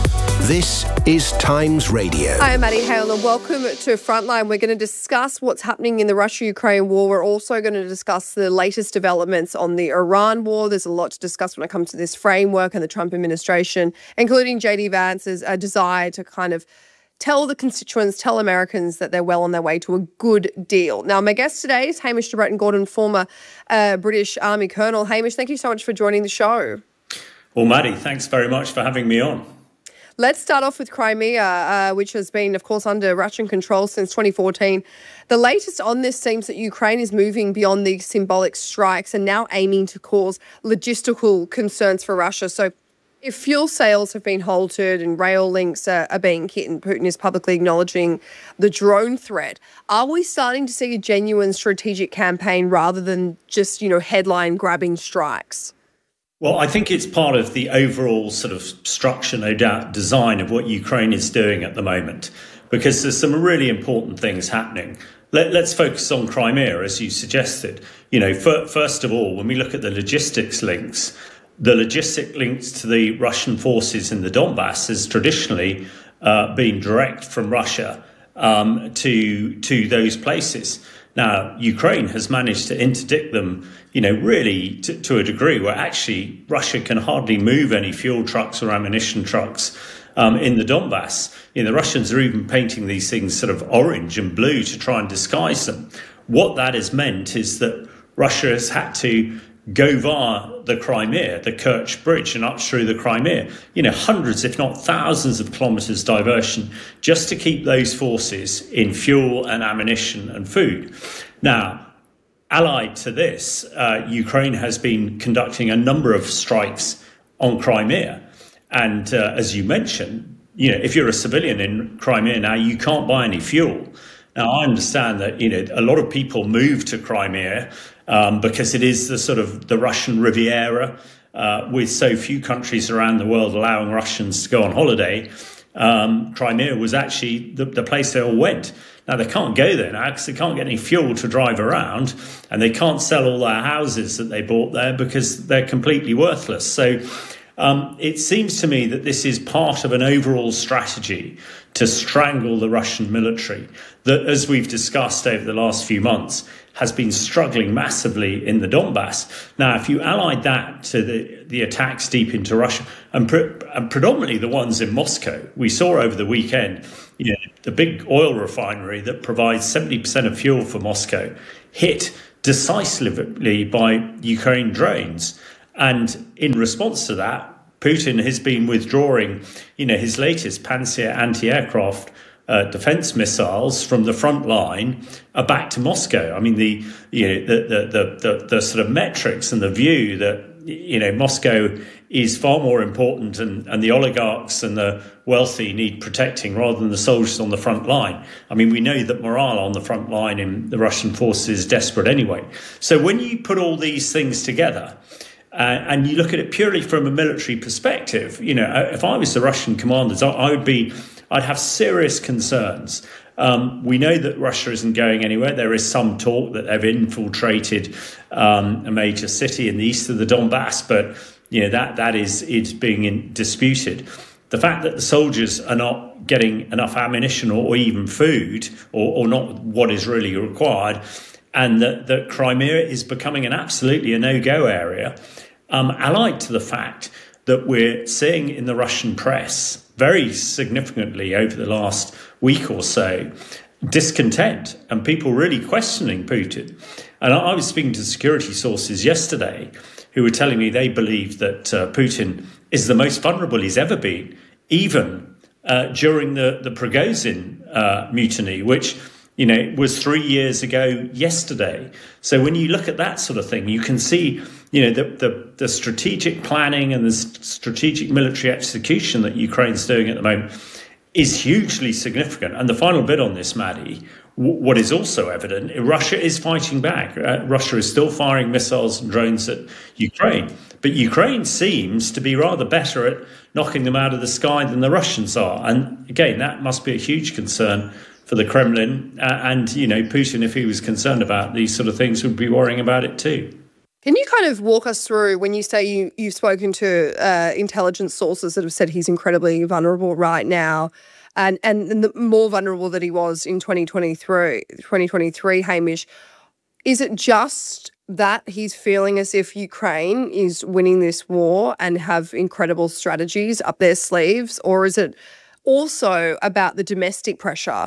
This is Times Radio. Hi, I'm Maddie Hale and welcome to Frontline. We're going to discuss what's happening in the Russia-Ukraine war. We're also going to discuss the latest developments on the Iran war. There's a lot to discuss when it comes to this framework and the Trump administration, including J D Vance's uh, desire to kind of tell the constituents, tell Americans that they're well on their way to a good deal. Now, my guest today is Hamish de Bretton-Gordon, former uh, British Army Colonel. Hamish, thank you so much for joining the show. Well, Maddie, thanks very much for having me on. Let's start off with Crimea, uh, which has been, of course, under Russian control since twenty fourteen. The latest on this seems that Ukraine is moving beyond these symbolic strikes and now aiming to cause logistical concerns for Russia. So if fuel sales have been halted and rail links are, are being hit and Putin is publicly acknowledging the drone threat, are we starting to see a genuine strategic campaign rather than just, you know, headline-grabbing strikes? Well, I think it's part of the overall sort of structure, no doubt, design of what Ukraine is doing at the moment, because there's some really important things happening. Let, let's focus on Crimea, as you suggested. You know, for, first of all, when we look at the logistics links, the logistic links to the Russian forces in the Donbass has traditionally uh, been direct from Russia um, to to those places. Now, Ukraine has managed to interdict them, you know, really to, to a degree where actually Russia can hardly move any fuel trucks or ammunition trucks um, in the Donbass. You know, the Russians are even painting these things sort of orange and blue to try and disguise them. What that has meant is that Russia has had to go via the Crimea, the Kerch Bridge, and up through the Crimea, you know, hundreds, if not thousands of kilometres diversion just to keep those forces in fuel and ammunition and food. Now, allied to this, uh, Ukraine has been conducting a number of strikes on Crimea. And uh, as you mentioned, you know, if you're a civilian in Crimea now, you can't buy any fuel. Now, I understand that, you know, a lot of people move to Crimea um, because it is the sort of the Russian Riviera, uh, with so few countries around the world allowing Russians to go on holiday. Um, Crimea was actually the, the place they all went. Now, they can't go there now because they can't get any fuel to drive around, and they can't sell all their houses that they bought there because they're completely worthless. So um, it seems to me that this is part of an overall strategy to strangle the Russian military that, as we've discussed over the last few months, has been struggling massively in the Donbass. Now, if you allied that to the, the attacks deep into Russia, and, pre- and predominantly the ones in Moscow, we saw over the weekend, you know, the big oil refinery that provides seventy percent of fuel for Moscow hit decisively by Ukraine drones. And in response to that, Putin has been withdrawing, you know, his latest Pantsir anti-aircraft Uh, defense missiles from the front line uh, back to Moscow. I mean, the you know the, the the the the sort of metrics and the view that, you know, Moscow is far more important, and, and the oligarchs and the wealthy need protecting rather than the soldiers on the front line. I mean, we know that morale on the front line in the Russian forces is desperate anyway. So when you put all these things together, Uh, and you look at it purely from a military perspective, you know, if I was the Russian commanders, I, I would be, I'd have serious concerns. Um, we know that Russia isn't going anywhere. There is some talk that they've infiltrated um, a major city in the east of the Donbass, but, you know, that that is is being in, disputed. The fact that the soldiers are not getting enough ammunition or, or even food, or, or not what is really required, and that, that Crimea is becoming an absolutely a no-go area, um, allied to the fact that we're seeing in the Russian press very significantly over the last week or so discontent and people really questioning Putin. And I, I was speaking to security sources yesterday who were telling me they believe that uh, Putin is the most vulnerable he's ever been, even uh, during the, the Prigozhin uh, mutiny, which, you know, it was three years ago yesterday. So when you look at that sort of thing, you can see, you know, the, the, the strategic planning and the strategic military execution that Ukraine's doing at the moment is hugely significant. And the final bit on this, Maddie, w- what is also evident, Russia is fighting back. Uh, Russia is still firing missiles and drones at Ukraine. But Ukraine seems to be rather better at knocking them out of the sky than the Russians are. And again, that must be a huge concern for the Kremlin, uh, and, you know, Putin, if he was concerned about these sort of things, would be worrying about it too. Can you kind of walk us through, when you say you, you've spoken to uh, intelligence sources that have said he's incredibly vulnerable right now, and, and the more vulnerable that he was in twenty twenty-three, Hamish, is it just that he's feeling as if Ukraine is winning this war and have incredible strategies up their sleeves, or is it also about the domestic pressure?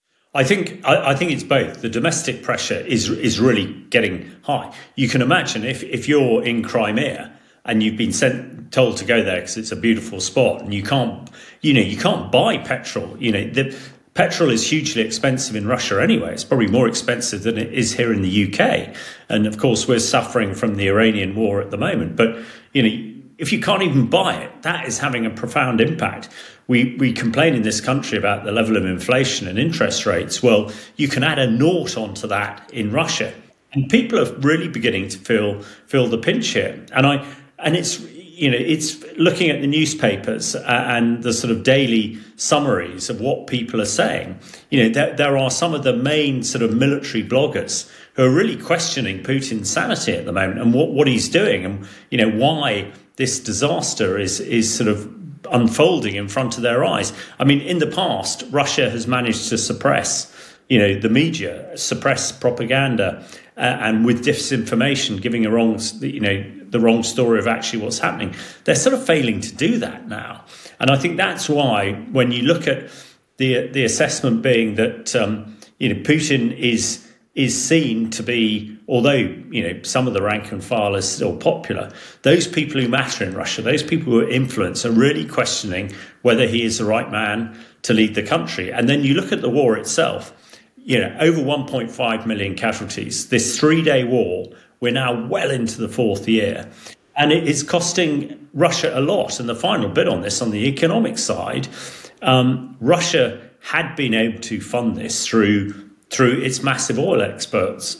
I think I, I think it's both. The domestic pressure is is really getting high. You can imagine if, if you're in Crimea and you've been sent told to go there because it's a beautiful spot, and you can't, you know, you can't buy petrol. You know, the petrol is hugely expensive in Russia anyway. It's probably more expensive than it is here in the U K. And of course, we're suffering from the Iranian war at the moment. But, you know, if you can't even buy it, that is having a profound impact. We we complain in this country about the level of inflation and interest rates. Well, you can add a naught onto that in Russia, and people are really beginning to feel feel the pinch here. And I and it's you know it's looking at the newspapers and the sort of daily summaries of what people are saying. You know, there, there are some of the main sort of military bloggers who are really questioning Putin's sanity at the moment and what, what he's doing, and, you know, why this disaster is is sort of unfolding in front of their eyes. I mean, in the past, Russia has managed to suppress, you know, the media, suppress propaganda, uh, and with disinformation, giving a wrong, you know, the wrong story of actually what's happening. They're sort of failing to do that now. And I think that's why, when you look at the the assessment being that, um, you know, Putin is is seen to be, although, you know, some of the rank and file is still popular, those people who matter in Russia, those people who are influenced, are really questioning whether he is the right man to lead the country. And then you look at the war itself, you know, over one point five million casualties. This three-day war, we're now well into the fourth year. And it is costing Russia a lot. And the final bit on this, on the economic side, Um, Russia had been able to fund this through through its massive oil exports,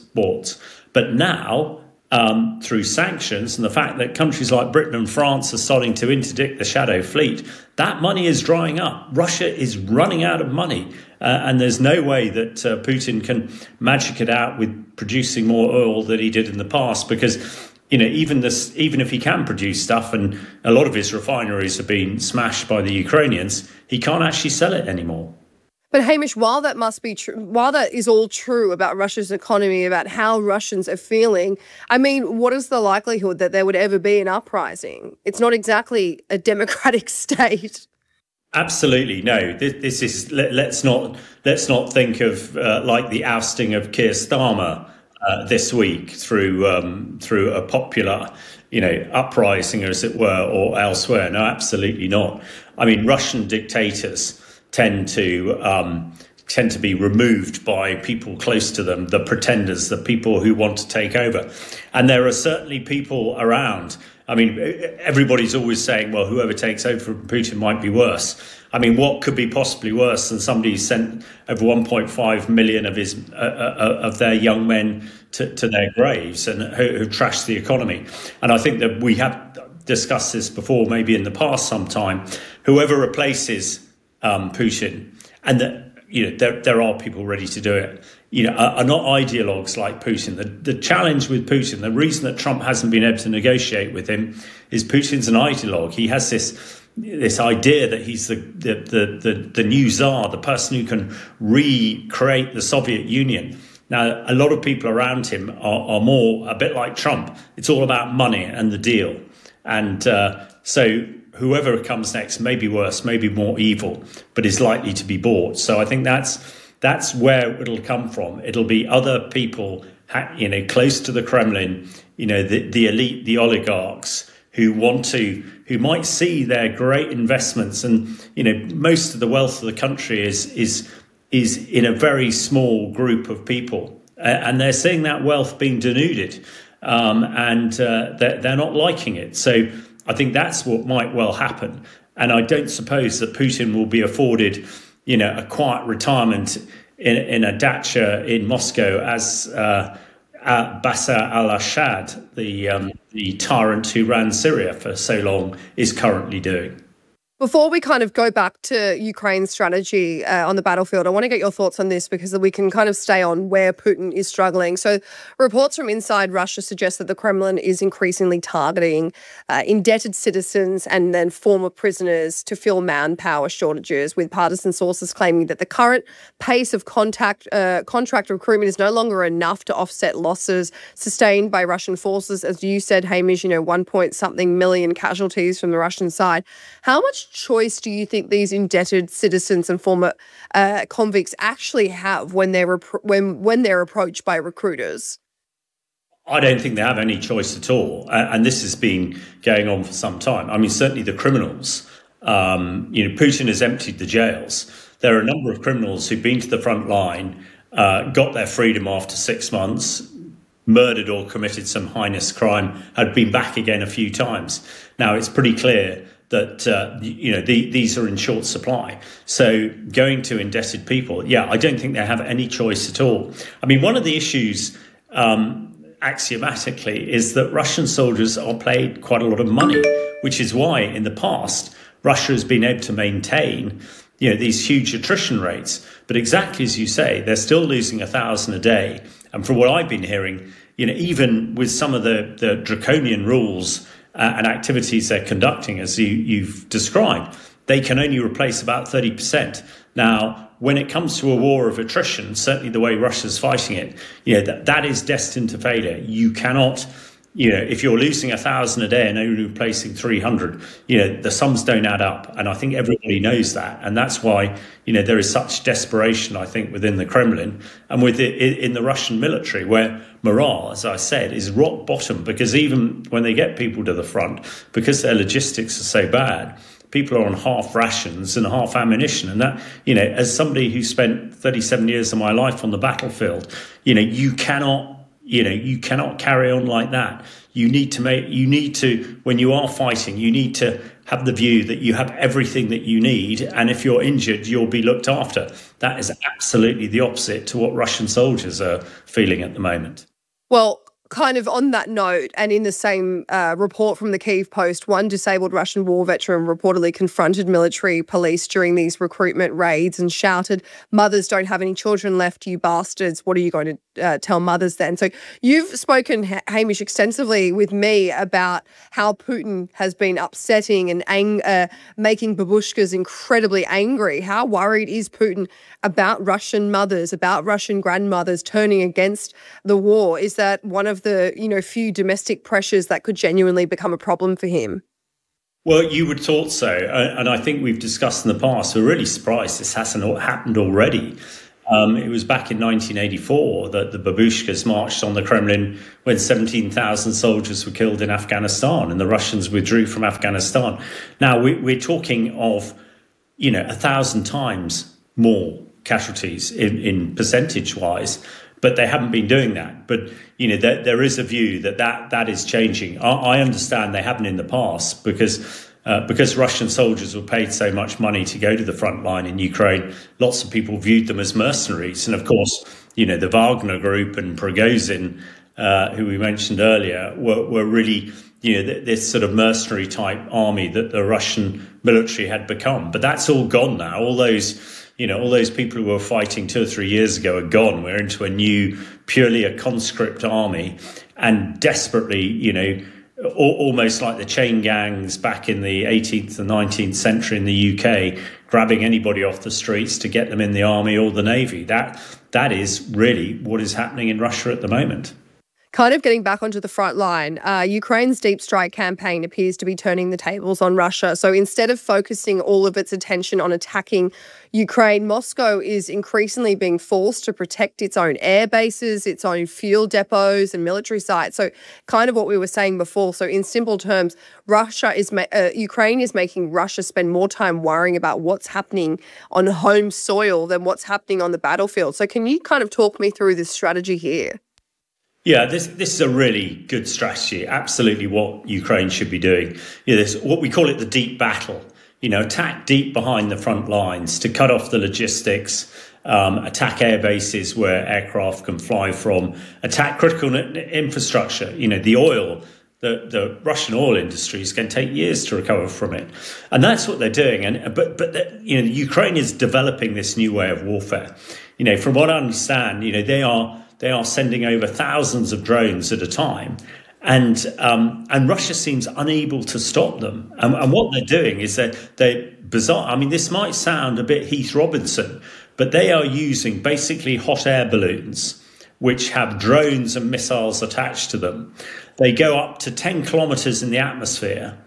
but now um, through sanctions and the fact that countries like Britain and France are starting to interdict the shadow fleet, that money is drying up. Russia is running out of money, uh, and there's no way that uh, Putin can magic it out with producing more oil than he did in the past, because you know, even this, even if he can produce stuff, and a lot of his refineries have been smashed by the Ukrainians, he can't actually sell it anymore. But Hamish, while that must be true, while that is all true about Russia's economy, about how Russians are feeling, I mean, what is the likelihood that there would ever be an uprising? It's not exactly a democratic state. Absolutely no. This, this is let, let's not let's not think of uh, like the ousting of Keir Starmer uh, this week through um, through a popular, you know, uprising, as it were, or elsewhere. No, absolutely not. I mean, Russian dictators tend to um, tend to be removed by people close to them, the pretenders, the people who want to take over. And there are certainly people around. I mean, everybody's always saying, well, whoever takes over from Putin might be worse. I mean, what could be possibly worse than somebody who sent over one point five million of his uh, uh, of their young men to, to their graves and who, who trashed the economy? And I think that we have discussed this before, maybe in the past sometime. Whoever replaces Um, Putin, and that, you know, there there are people ready to do it, you know, are, are not ideologues like Putin. The, the challenge with Putin, the reason that Trump hasn't been able to negotiate with him, is Putin's an ideologue. He has this this idea that he's the the the the, the new czar, the person who can recreate the Soviet Union. Now, a lot of people around him are, are more a bit like Trump. It's all about money and the deal, and uh, so. Whoever comes next may be worse, may be more evil, but is likely to be bought. So I think that's that's where it'll come from. It'll be other people, you know, close to the Kremlin, you know, the, the elite, the oligarchs who want to, who might see their great investments, and you know, most of the wealth of the country is is is in a very small group of people, uh, and they're seeing that wealth being denuded, um, and uh, they're, they're not liking it. So I think that's what might well happen. And I don't suppose that Putin will be afforded, you know, a quiet retirement in, in a dacha in Moscow as uh, uh, Bashar al-Assad, the, um, the tyrant who ran Syria for so long, is currently doing. Before we kind of go back to Ukraine's strategy uh, on the battlefield, I want to get your thoughts on this because we can kind of stay on where Putin is struggling. So reports from inside Russia suggest that the Kremlin is increasingly targeting uh, indebted citizens and then former prisoners to fill manpower shortages, with partisan sources claiming that the current pace of contact uh, contract recruitment is no longer enough to offset losses sustained by Russian forces. As you said, Hamish, you know, one point something million casualties from the Russian side. How much choice do you think these indebted citizens and former uh, convicts actually have when they're when when they're approached by recruiters? I don't think they have any choice at all, uh, and this has been going on for some time. I mean, certainly the criminals. Um, you know, Putin has emptied the jails. There are a number of criminals who've been to the front line, uh, got their freedom after six months, murdered or committed some heinous crime, had been back again a few times. Now, it's pretty clear that, uh, you know, the, these are in short supply. So going to indebted people, yeah, I don't think they have any choice at all. I mean, one of the issues, um, axiomatically, is that Russian soldiers are paid quite a lot of money, which is why in the past, Russia has been able to maintain, you know, these huge attrition rates. But exactly as you say, they're still losing a thousand a day. And from what I've been hearing, you know, even with some of the, the draconian rules uh, and activities they're conducting, as you, you've described, they can only replace about thirty percent. Now, when it comes to a war of attrition, certainly the way Russia's fighting it, you know, that, that is destined to failure. You cannot, you know, if you're losing a thousand a day and only replacing three hundred, you know, the sums don't add up. And I think everybody knows that. And that's why, you know, there is such desperation, I think, within the Kremlin and with it in the Russian military, where morale, as I said, is rock bottom, because even when they get people to the front, because their logistics are so bad, people are on half rations and half ammunition. And that, you know, as somebody who spent thirty-seven years of my life on the battlefield, you know, you cannot, you know, you cannot carry on like that. you need to make, you need to, when you are fighting, you need to have the view that you have everything that you need. And if you're injured, you'll be looked after. That is absolutely the opposite to what Russian soldiers are feeling at the moment. Well, kind of on that note, and in the same uh, report from the Kyiv Post, one disabled Russian war veteran reportedly confronted military police during these recruitment raids and shouted, "Mothers don't have any children left, you bastards. What are you going to uh, tell mothers then?" So you've spoken, Hamish, extensively with me about how Putin has been upsetting and ang- uh, making babushkas incredibly angry. How worried is Putin about Russian mothers, about Russian grandmothers turning against the war? Is that one of the, you know, few domestic pressures that could genuinely become a problem for him? Well, you would thought so. And I think we've discussed in the past, we're really surprised this hasn't happened already. Um, it was back in nineteen eighty-four that the babushkas marched on the Kremlin when seventeen thousand soldiers were killed in Afghanistan and the Russians withdrew from Afghanistan. Now, we, we're talking of, you know, a thousand times more casualties in, in percentage-wise, but they haven't been doing that. But, you know, there, there is a view that that, that is changing. I, I understand they haven't in the past because uh, because Russian soldiers were paid so much money to go to the front line in Ukraine. Lots of people viewed them as mercenaries. And, of course, you know, the Wagner Group and Prigozhin, uh, who we mentioned earlier, were, were really, you know, this sort of mercenary type army that the Russian military had become. But that's all gone now. All those... You know, all those people who were fighting two or three years ago are gone. We're into a new, purely a conscript army, and desperately, you know, almost like the chain gangs back in the eighteenth and nineteenth century in the U K, grabbing anybody off the streets to get them in the army or the navy. That that is really what is happening in Russia at the moment. Kind of getting back onto the front line, uh, Ukraine's deep strike campaign appears to be turning the tables on Russia. So instead of focusing all of its attention on attacking Ukraine, Moscow is increasingly being forced to protect its own air bases, its own fuel depots and military sites. So kind of what we were saying before. So in simple terms, Russia is ma- uh, Ukraine is making Russia spend more time worrying about what's happening on home soil than what's happening on the battlefield. So can you kind of talk me through this strategy here? Yeah, this this is a really good strategy. Absolutely, what Ukraine should be doing. You know, this what we call it the deep battle. You know, attack deep behind the front lines to cut off the logistics, um, attack air bases where aircraft can fly from, attack critical infrastructure. You know, the oil, the the Russian oil industry is going to take years to recover from it, and that's what they're doing. And but but the, you know, Ukraine is developing this new way of warfare. You know, from what I understand, you know, they are. They are sending over thousands of drones at a time, and um, and Russia seems unable to stop them. And, and what they're doing is that they're bizarre. I mean, this might sound a bit Heath Robinson, but they are using basically hot air balloons, which have drones and missiles attached to them. They go up to ten kilometers in the atmosphere,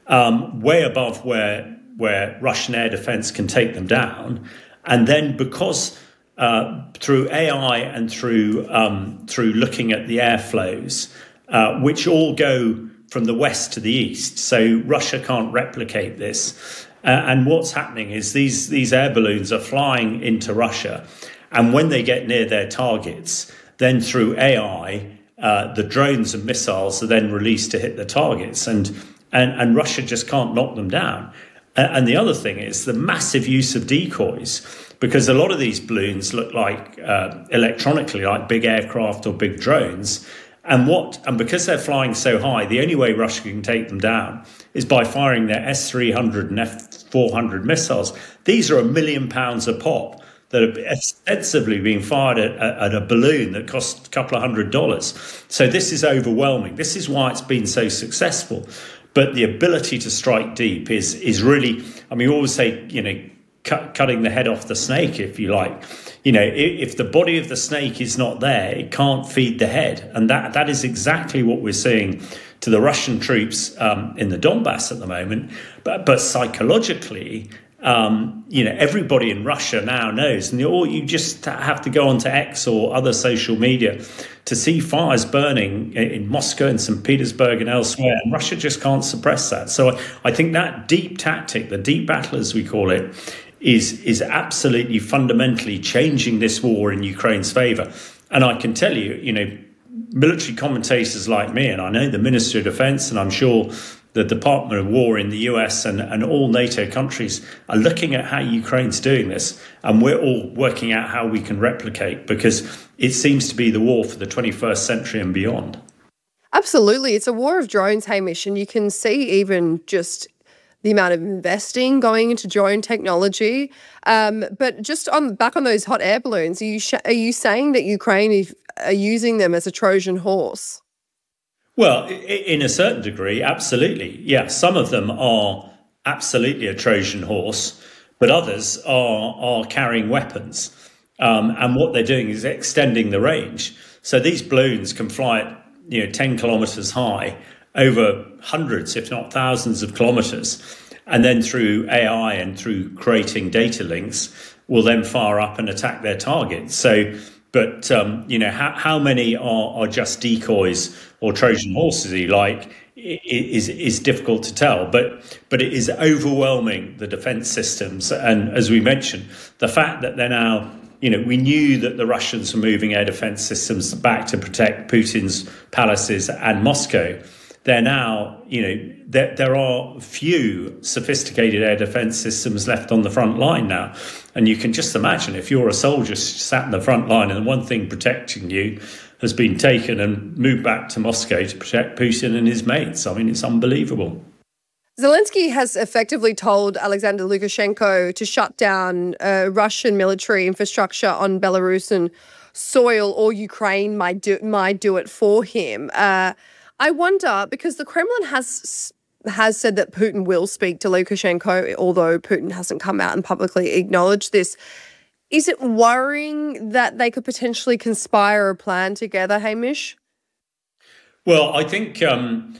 um, way above where where Russian air defense can take them down, and then because Uh, through A I and through um, through looking at the airflows, uh, which all go from the west to the east. So Russia can't replicate this. Uh, and what's happening is these these air balloons are flying into Russia, and when they get near their targets, then through A I, uh, the drones and missiles are then released to hit the targets, and and and Russia just can't knock them down. Uh, and the other thing is the massive use of decoys. Because a lot of these balloons look like uh, electronically like big aircraft or big drones. And what and because they're flying so high, the only way Russia can take them down is by firing their S three hundred and F four hundred missiles. These are a million pounds a pop that are extensively being fired at, at a balloon that costs a couple of hundred dollars. So this is overwhelming. This is why it's been so successful. But the ability to strike deep is is really, I mean, we always say, you know, Cut, cutting the head off the snake, if you like. You know, if, if the body of the snake is not there, it can't feed the head. And that that is exactly what we're seeing to the Russian troops um, in the Donbass at the moment. But, but psychologically, um, you know, everybody in Russia now knows, and or you just have to go onto X or other social media to see fires burning in Moscow and Saint Petersburg and elsewhere, and Russia just can't suppress that. So I, I think that deep tactic, the deep battle as we call it, is is absolutely fundamentally changing this war in Ukraine's favour. And I can tell you, you know, military commentators like me, and I know the Minister of Defence, and I'm sure the Department of War in the U S and, and all NATO countries are looking at how Ukraine's doing this, and we're all working out how we can replicate, because it seems to be the war for the twenty-first century and beyond. Absolutely. It's a war of drones, Hamish, and you can see even just the amount of investing going into drone technology. Um, but just on back on those hot air balloons, are you, sh- are you saying that Ukraine is, are using them as a Trojan horse? Well, in a certain degree, absolutely. Yeah, some of them are absolutely a Trojan horse, but others are are carrying weapons. Um, and what they're doing is extending the range. So these balloons can fly at, you know, ten kilometres high over hundreds, if not thousands of kilometres. And then through A I and through creating data links, will then fire up and attack their targets. So, but, um, you know, how, how many are, are just decoys or Trojan horses, you like, is is difficult to tell. But but it is overwhelming the defence systems. And as we mentioned, the fact that they're now, you know, we knew that the Russians were moving air defence systems back to protect Putin's palaces and Moscow. They're now, you know, there, there are few sophisticated air defence systems left on the front line now. And you can just imagine if you're a soldier sat in the front line and one thing protecting you has been taken and moved back to Moscow to protect Putin and his mates. I mean, it's unbelievable. Zelensky has effectively told Alexander Lukashenko to shut down uh, Russian military infrastructure on Belarusian soil, or Ukraine might do, might do it for him. Uh, I wonder, because the Kremlin has has said that Putin will speak to Lukashenko, although Putin hasn't come out and publicly acknowledged this. Is it worrying that they could potentially conspire a plan together, Hamish? Well, I think um,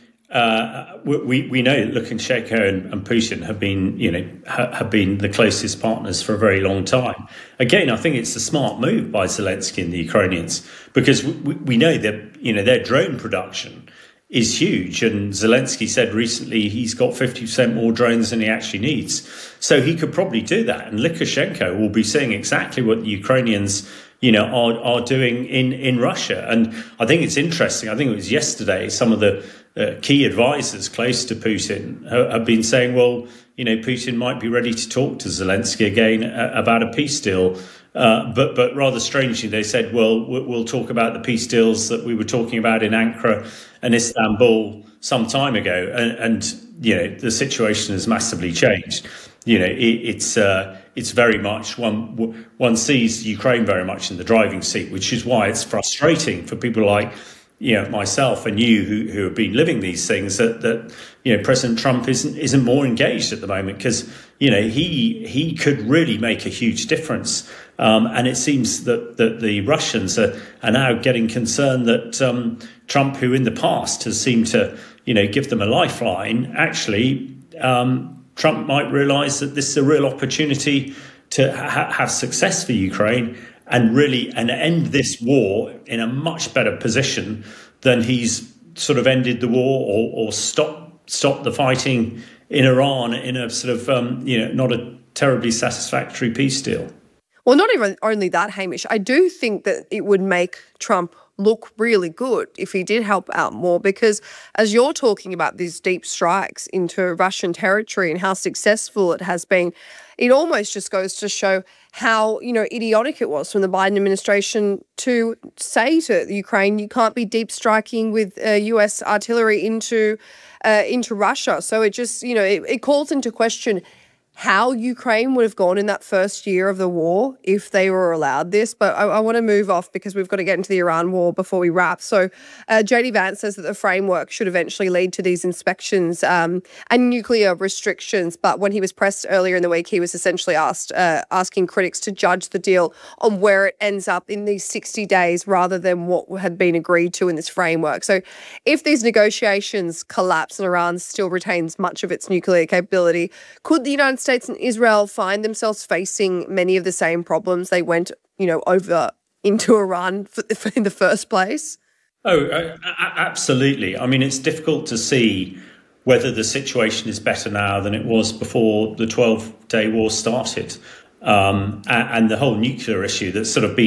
uh, we we know Lukashenko and, and Putin have been, you know, ha, have been the closest partners for a very long time. Again, I think it's a smart move by Zelensky and the Ukrainians, because we, we know that, you know, their drone production is huge. And Zelensky said recently he's got fifty percent more drones than he actually needs. So he could probably do that. And Lukashenko will be seeing exactly what the Ukrainians, you know, are, are doing in, in Russia. And I think it's interesting. I think it was yesterday, some of the uh, key advisors close to Putin have, have been saying, well, you know, Putin might be ready to talk to Zelensky again uh, about a peace deal. Uh, but but rather strangely, they said, well, we'll talk about the peace deals that we were talking about in Ankara and Istanbul some time ago. And, and you know, the situation has massively changed. You know, it, it's uh, it's very much one one sees Ukraine very much in the driving seat, which is why it's frustrating for people like, you know, myself and you who, who have been living these things, that, that, you know, President Trump isn't isn't more engaged at the moment, because, you know, he he could really make a huge difference. Um, and it seems that, that the Russians are, are now getting concerned that um, Trump, who in the past has seemed to, you know, give them a lifeline, actually, um, Trump might realise that this is a real opportunity to ha- have success for Ukraine and really and end this war in a much better position than he's sort of ended the war or, or stopped stopped the fighting in Iran in a sort of um, you know not a terribly satisfactory peace deal. Well, not even only that, Hamish. I do think that it would make Trump look really good if he did help out more, because as you're talking about these deep strikes into Russian territory and how successful it has been, it almost just goes to show how, you know, idiotic it was from the Biden administration to say to Ukraine, you can't be deep striking with uh, U S artillery into uh, into Russia. So it just, you know, it, it calls into question how Ukraine would have gone in that first year of the war if they were allowed this. But I, I want to move off because we've got to get into the Iran war before we wrap. So uh, J D Vance says that the framework should eventually lead to these inspections um, and nuclear restrictions. But when he was pressed earlier in the week, he was essentially asked, uh, asking critics to judge the deal on where it ends up in these sixty days rather than what had been agreed to in this framework. So if these negotiations collapse and Iran still retains much of its nuclear capability, could the United States and Israel find themselves facing many of the same problems they went, you know, over into Iran for, for in the first place? Oh, uh, absolutely. I mean, it's difficult to see whether the situation is better now than it was before the twelve-day war started. Um, and, and the whole nuclear issue that's sort of been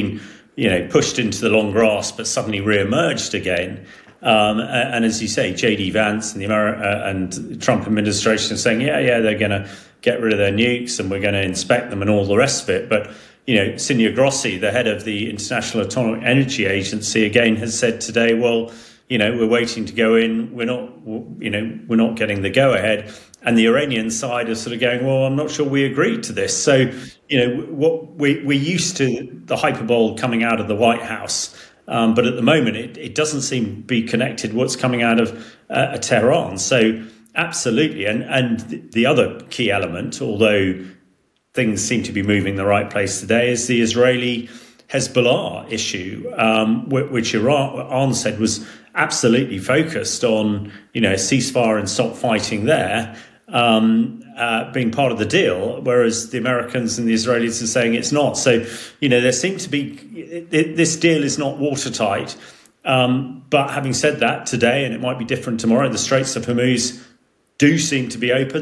you know, pushed into the long grass, but suddenly re-emerged again. Um, and, and as you say, J D Vance and the Ameri- uh, and Trump administration are saying, yeah, yeah, they're going to get rid of their nukes and we're going to inspect them and all the rest of it. But, you know, Signor Grossi, the head of the International Atomic Energy Agency, again has said today, well, you know, we're waiting to go in. We're not, you know, we're not getting the go ahead. And the Iranian side is sort of going, well, I'm not sure we agreed to this. So, you know, what we, we're used to the hyperbole coming out of the White House. Um, but at the moment, it, it doesn't seem to be connected what's coming out of uh, Tehran. So absolutely. And, and the other key element, although things seem to be moving the right place today, is the Israeli Hezbollah issue, um, which Iran said was absolutely focused on, you know, a ceasefire and stop fighting there, um, uh, being part of the deal, whereas the Americans and the Israelis are saying it's not. So, you know, there seems to be, it, this deal is not watertight. Um, but having said that, today, and it might be different tomorrow, the Straits of Hormuz do seem to be open.